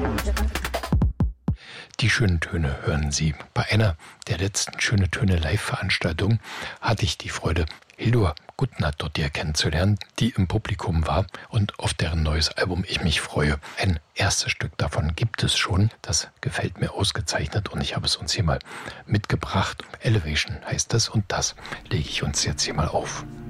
Die schönen Töne hören Sie. Bei einer der letzten Schöne Töne Live-Veranstaltungen hatte ich die Freude, Hildur Guttner dort hier kennenzulernen, die im Publikum war und auf deren neues Album ich mich freue. Ein erstes Stück davon gibt es schon. Das gefällt mir ausgezeichnet und ich habe es uns hier mal mitgebracht. Elevation heißt es und das lege ich uns jetzt hier mal auf.